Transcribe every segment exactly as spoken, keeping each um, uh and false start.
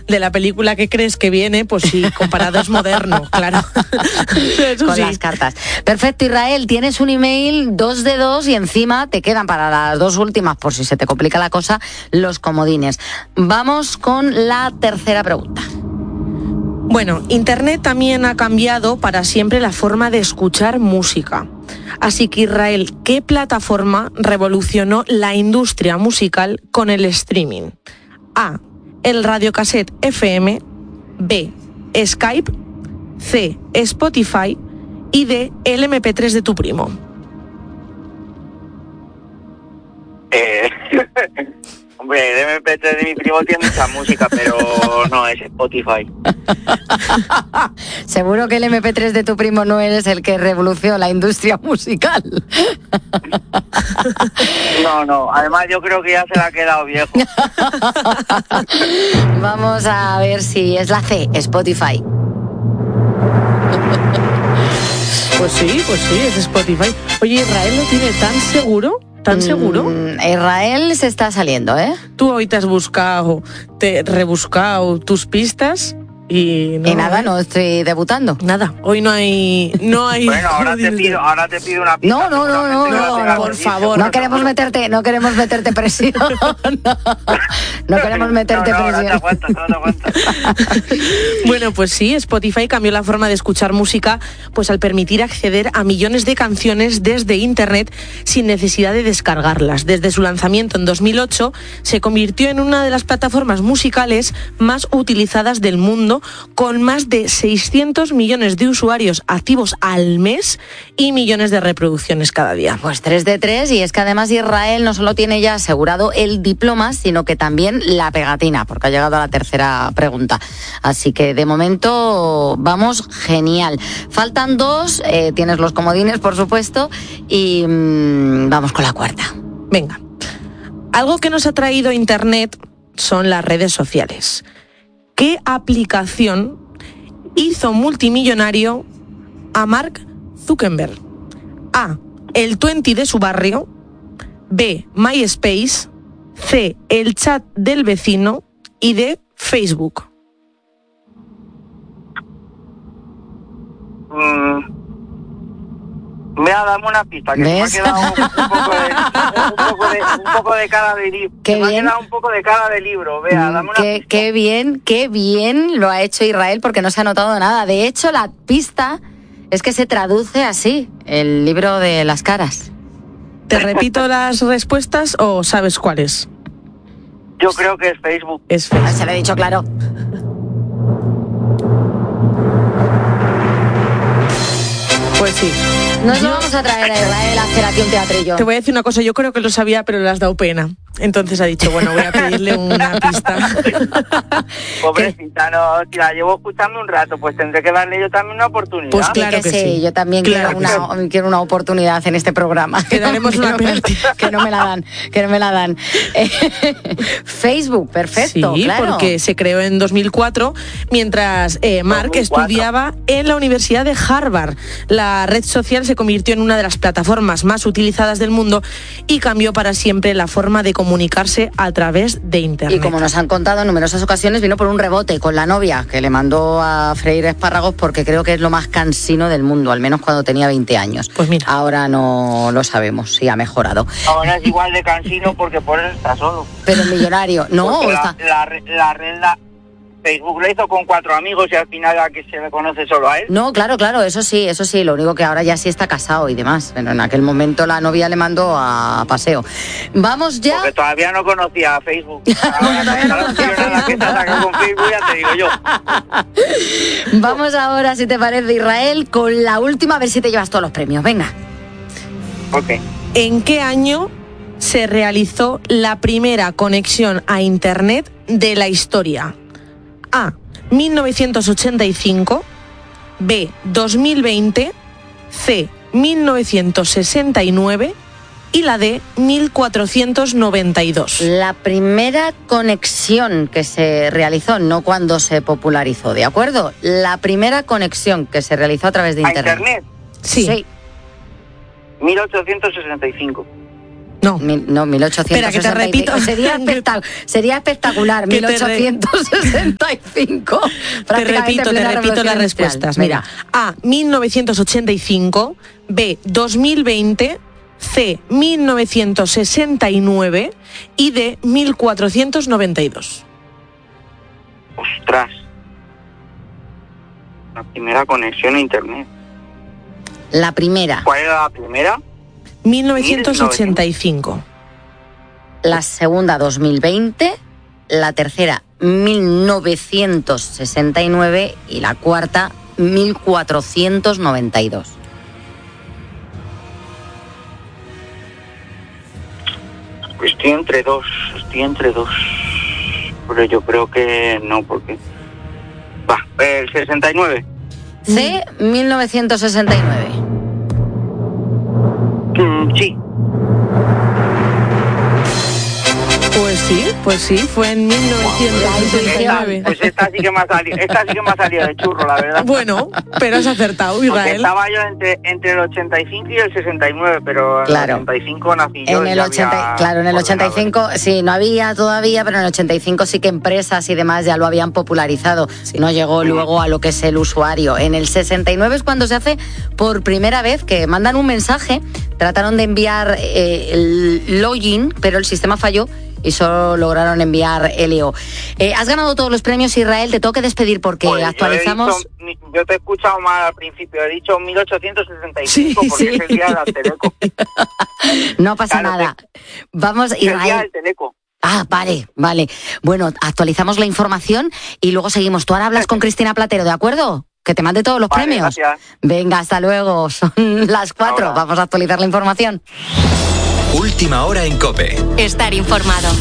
de la película que crees que viene, pues sí, comparado es moderno, claro. Eso Con sí. las cartas. Perfecto, Israel, tienes un email, dos de dos, y encima te quedan para las dos últimas, por si se te complica la cosa, los comodines. Vamos con la tercera pregunta. Bueno, Internet también ha cambiado para siempre la forma de escuchar música. Así que, Israel, ¿qué plataforma revolucionó la industria musical con el streaming? A, el radiocassette F M, B, Skype, C, Spotify y D, el eme pe tres de tu primo. Eh, hombre, el eme pe tres de mi primo tiene mucha música, pero no, es Spotify. Seguro que el eme pe tres de tu primo no eres el que revolucionó la industria musical. No, no, además yo creo que ya se le ha quedado viejo. Vamos a ver si es la C, Spotify. Pues sí, pues sí, es Spotify. Oye, ¿Israel lo tiene tan seguro? ¿Tan seguro? Mm, Israel se está saliendo, ¿eh? Tú hoy te has buscado, te rebuscado tus pistas y no. Y nada, ¿eh? no estoy debutando. Nada, hoy no hay... No hay Bueno, ahora te pido, ahora te pido una pista. No, no, no, no, seguramente no, la tengas por perdida. favor. No queremos meterte, no queremos meterte presión. No, no queremos meterte no, no, presión. No te aguantas, no te aguantas. Bueno, pues sí, Spotify cambió la forma de escuchar música, pues al permitir acceder a millones de canciones desde Internet sin necesidad de descargarlas. Desde su lanzamiento en dos mil ocho, se convirtió en una de las plataformas musicales más utilizadas del mundo, con más de seiscientos millones de usuarios activos al mes y millones de reproducciones cada día. Pues tres de tres, y es que además Israel no solo tiene ya asegurado el diploma, sino que también la pegatina, porque ha llegado a la tercera pregunta. Así que de momento vamos genial. Faltan dos, eh, tienes los comodines, por supuesto, y mmm, vamos con la cuarta. Venga, algo que nos ha traído Internet son las redes sociales. ¿Qué aplicación hizo multimillonario a Mark Zuckerberg? A, el veinte de su barrio. B, MySpace. C, el chat del vecino. Y D, Facebook. Mm. Mira, dame una pista, que ¿Ves? se me ha quedado un, un, poco de, un, poco de, un poco de cara de libro. Qué Se me bien. ha quedado un poco de cara de libro. Vea, dame una Qué, pista. qué bien, qué bien lo ha hecho Israel, porque no se ha notado nada. De hecho, la pista es que se traduce así, el libro de las caras. ¿Te repito las respuestas o sabes cuáles? Yo creo que es Facebook. Es Ah, Facebook. se lo he dicho claro. Pues sí. Nos lo vamos a traer a Israel a hacer aquí un teatrillo. Te voy a decir una cosa, yo creo que lo sabía, pero le has dado pena. Entonces ha dicho, bueno, voy a pedirle una pista. Pobrecita, no, si la llevo escuchando un rato, pues tendré que darle yo también una oportunidad. Pues Sí claro que que sí, sí. yo también Claro quiero, que una, quiero una oportunidad en este programa. Que daremos Que una no me- pérdida. Que no me la dan, que no me la dan. Eh, Facebook, perfecto, Sí, claro. porque se creó en dos mil cuatro, mientras eh, Mark dos mil cuatro. estudiaba en la Universidad de Harvard. La red social se convirtió en una de las plataformas más utilizadas del mundo y cambió para siempre la forma de comunicarse a través de Internet. Y como nos han contado en numerosas ocasiones, vino por un rebote con la novia, que le mandó a freír espárragos porque creo que es lo más cansino del mundo, al menos cuando tenía veinte años. Pues mira. Ahora no lo sabemos si ha mejorado. Ahora es igual de cansino porque por él está solo. Pero millonario, no, Porque está... la, la, re- la red, la- Facebook lo hizo con cuatro amigos y al final a que se le conoce solo a él. No, claro, claro, eso sí, eso sí, lo único que ahora ya sí está casado y demás, pero en aquel momento la novia le mandó a paseo. Vamos ya. Porque todavía no conocía a Facebook. Bueno, todavía no Ahora conocía a la que Facebook. está sacando con Facebook, ya te digo yo. Vamos ahora, si te parece, Israel, con la última, a ver si te llevas todos los premios. Venga. Ok. ¿En qué año se realizó la primera conexión a Internet de la historia? A, mil novecientos ochenta y cinco. B, dos mil veinte. C, mil novecientos sesenta y nueve. Y la D, mil cuatrocientos noventa y dos. La primera conexión que se realizó, no cuando se popularizó, ¿de acuerdo? La primera conexión que se realizó a través de A Internet. Internet, Sí. mil ochocientos sesenta y cinco. No. Mil, no, mil ochocientos sesenta y cinco. Espera, que te repito. Sería, espectac- sería espectacular, Que te re- mil ochocientos sesenta y cinco. Te repito, te repito las respuestas. Mira, A, mil novecientos ochenta y cinco, B, dos mil veinte, C, mil novecientos sesenta y nueve y D, mil cuatrocientos noventa y dos. Ostras. La primera conexión a internet. La primera. ¿Cuál era la primera? mil novecientos ochenta y cinco. La segunda, dos mil veinte. La tercera, mil novecientos sesenta y nueve. Y la cuarta, mil cuatrocientos noventa y dos. Pues estoy entre dos, estoy entre dos. Pero yo creo que no, porque... Va, el sesenta y nueve. C, mil novecientos sesenta y nueve. Mm, sí. Pues sí, pues sí, fue en mil novecientos sesenta y nueve. Esta, pues esta sí que me ha salido, esta sí que me ha salido de churro, la verdad. Bueno, pero has acertado, Porque Israel. estaba yo entre, entre el ochenta y cinco y el sesenta y nueve, pero en Claro. el ochenta y cinco nací yo. En y el ya ochenta, había claro, en el ochenta y cinco, ordenadores. sí, no había todavía, pero en el ochenta y cinco sí que empresas y demás ya lo habían popularizado. No llegó luego a lo que es el usuario. En el sesenta y nueve es cuando se hace por primera vez que mandan un mensaje, trataron de enviar eh, el login, pero el sistema falló y solo lograron enviar L E O. Eh, has ganado todos los premios, Israel, te tengo que despedir porque Pues yo he actualizamos... dicho- Yo te he escuchado mal al principio, he dicho mil ochocientos sesenta y cinco Sí, porque sí. es el día de la Teleco. No pasa Claro, nada. Vamos, Es el día Israel... del Teleco. Ah, vale, vale. Bueno, actualizamos la información y luego seguimos. Tú ahora hablas con Cristina Platero, ¿de acuerdo? Que te mande todos los Vale, premios. gracias. Venga, hasta luego. Son las cuatro. Ahora. Vamos a actualizar la información. Última hora en COPE. Estar informado.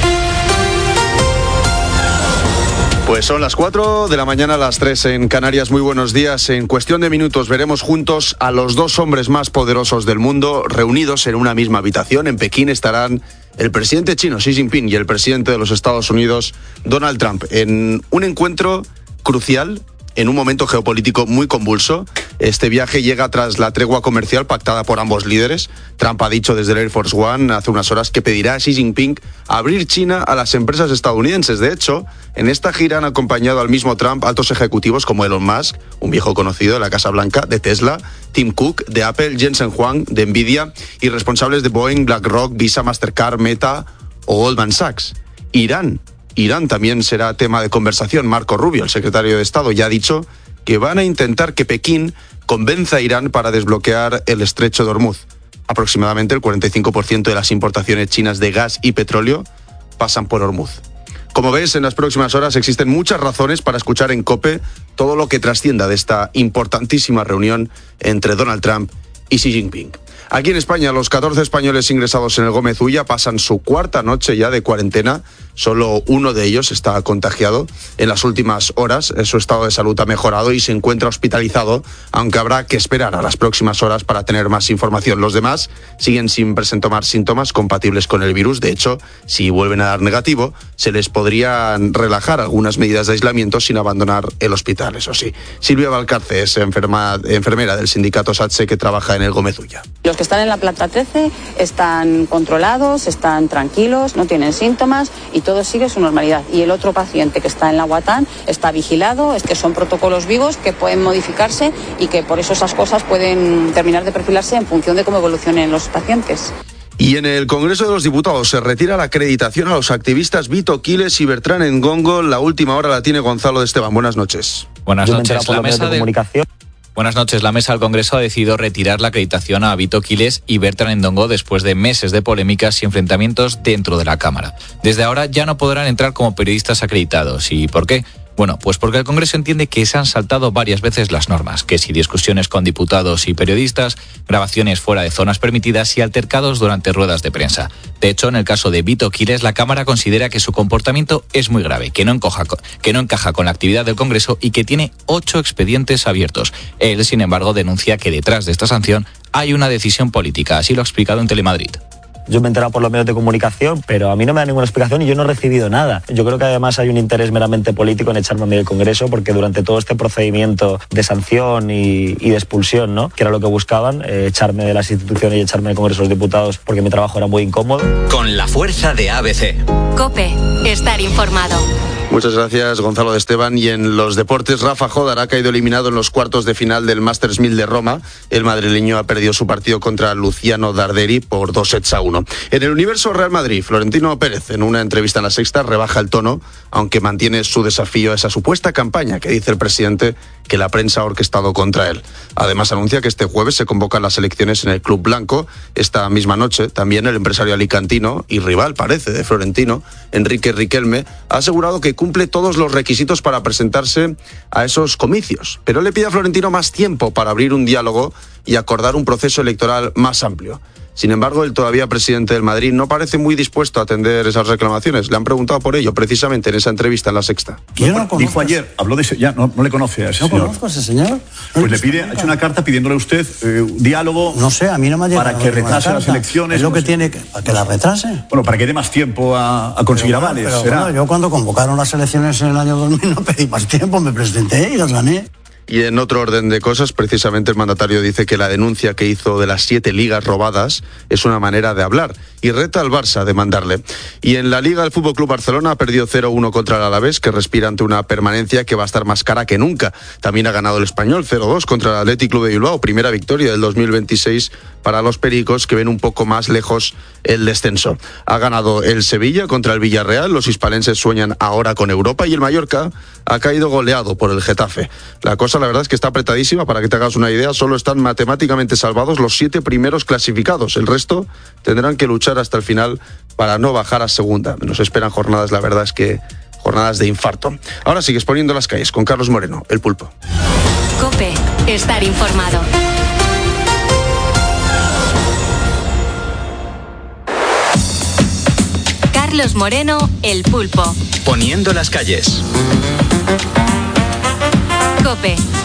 Pues son las cuatro de la mañana, las tres en Canarias. Muy buenos días. En cuestión de minutos veremos juntos a los dos hombres más poderosos del mundo reunidos en una misma habitación. En Pekín estarán el presidente chino Xi Jinping y el presidente de los Estados Unidos Donald Trump en un encuentro crucial en un momento geopolítico muy convulso. Este viaje llega tras la tregua comercial pactada por ambos líderes. Trump ha dicho desde el Air Force One hace unas horas que pedirá a Xi Jinping abrir China a las empresas estadounidenses. De hecho, en esta gira han acompañado al mismo Trump altos ejecutivos como Elon Musk, un viejo conocido de la Casa Blanca, de Tesla, Tim Cook, de Apple, Jensen Huang, de Nvidia y responsables de Boeing, BlackRock, Visa, Mastercard, Meta o Goldman Sachs. Irán. Irán también será tema de conversación. Marco Rubio, el secretario de Estado, ya ha dicho que van a intentar que Pekín convenza a Irán para desbloquear el estrecho de Hormuz. Aproximadamente el cuarenta y cinco por ciento de las importaciones chinas de gas y petróleo pasan por Hormuz. Como ves, en las próximas horas existen muchas razones para escuchar en COPE todo lo que trascienda de esta importantísima reunión entre Donald Trump y Xi Jinping. Aquí en España, los catorce españoles ingresados en el Gómez Ulla pasan su cuarta noche ya de cuarentena. Solo uno de ellos está contagiado. En las últimas horas, su estado de salud ha mejorado y se encuentra hospitalizado, aunque habrá que esperar a las próximas horas para tener más información. Los demás siguen sin presentar síntomas compatibles con el virus. De hecho, si vuelven a dar negativo, se les podrían relajar algunas medidas de aislamiento sin abandonar el hospital, eso sí. Silvia Valcarce es enferma, enfermera del sindicato SATSE que trabaja en el Gómez Ulla. Los que están en la planta trece están controlados, están tranquilos, no tienen síntomas y todo sigue su normalidad. Y el otro paciente que está en la Guatán está vigilado, es que son protocolos vivos que pueden modificarse y que por eso esas cosas pueden terminar de perfilarse en función de cómo evolucionen los pacientes. Y en el Congreso de los Diputados se retira la acreditación a los activistas Vito Quiles y Bertrán Endongo. La última hora la tiene Gonzalo de Esteban. Buenas noches. Buenas Yo me he noches. enterado por La los medios mesa de de comunicación. Buenas noches. La mesa del Congreso ha decidido retirar la acreditación a Vito Quiles y Bertrán Endongo después de meses de polémicas y enfrentamientos dentro de la Cámara. Desde ahora ya no podrán entrar como periodistas acreditados. ¿Y por qué? Bueno, pues porque el Congreso entiende que se han saltado varias veces las normas, que si discusiones con diputados y periodistas, grabaciones fuera de zonas permitidas y altercados durante ruedas de prensa. De hecho, en el caso de Vito Quiles, la Cámara considera que su comportamiento es muy grave, que no encaja con, que no encaja con la actividad del Congreso y que tiene ocho expedientes abiertos. Él, sin embargo, denuncia que detrás de esta sanción hay una decisión política, así lo ha explicado en Telemadrid. Yo me he enterado por los medios de comunicación, pero a mí no me da ninguna explicación y yo no he recibido nada. Yo creo que además hay un interés meramente político en echarme a mí del Congreso, porque durante todo este procedimiento de sanción y, y de expulsión, ¿no?, que era lo que buscaban, eh, echarme de las instituciones y echarme del Congreso de los Diputados porque mi trabajo era muy incómodo. Con la fuerza de A B C. COPE, estar informado. Muchas gracias, Gonzalo de Esteban. Y en los deportes, Rafa Jodar ha caído eliminado en los cuartos de final del Masters mil de Roma. El madrileño ha perdido su partido contra Luciano Darderi por dos sets a uno. En el universo Real Madrid, Florentino Pérez, en una entrevista en La Sexta, rebaja el tono, aunque mantiene su desafío a esa supuesta campaña que dice el presidente que la prensa ha orquestado contra él. Además, anuncia que este jueves se convocan las elecciones en el Club Blanco. Esta misma noche, también el empresario alicantino y rival, parece, de Florentino, Enrique Riquelme, ha asegurado que cumple todos los requisitos para presentarse a esos comicios, pero le pide a Florentino más tiempo para abrir un diálogo y acordar un proceso electoral más amplio. Sin embargo, el todavía presidente del Madrid no parece muy dispuesto a atender esas reclamaciones. Le han preguntado por ello, precisamente en esa entrevista en La Sexta. Yo no conozco. Dijo ayer, habló de ese, ya no, no le conoce a ese ¿No señor. conozco a ese señor? Pues le pide, ha hecho una carta pidiéndole a usted eh, un diálogo. No sé, a mí no me ha llegado para que retrase las elecciones. Es lo no que sé. tiene que, para que la retrase. Bueno, para que dé más tiempo a, a conseguir Pero bueno, avales. pero será. bueno, yo cuando convocaron las elecciones en el año dos mil no pedí más tiempo, me presenté y las gané. Y en otro orden de cosas, precisamente el mandatario dice que la denuncia que hizo de las siete ligas robadas es una manera de hablar y reta al Barça a demandarle. Y en la Liga, el F C Barcelona ha perdido cero uno contra el Alavés, que respira ante una permanencia que va a estar más cara que nunca. También ha ganado el Español cero dos contra el Athletic Club de Bilbao, primera victoria del dos mil veintiséis para los pericos, que ven un poco más lejos el descenso. Ha ganado el Sevilla contra el Villarreal, los hispalenses sueñan ahora con Europa, y el Mallorca ha caído goleado por el Getafe. La cosa, la verdad, es que está apretadísima. Para que te hagas una idea, solo están matemáticamente salvados los siete primeros clasificados. El resto tendrán que luchar hasta el final para no bajar a segunda. Nos esperan jornadas, la verdad es que jornadas de infarto. Ahora sigues poniendo las calles con Carlos Moreno, el Pulpo. COPE, estar informado. Carlos Moreno, el Pulpo. Poniendo las calles. COPE,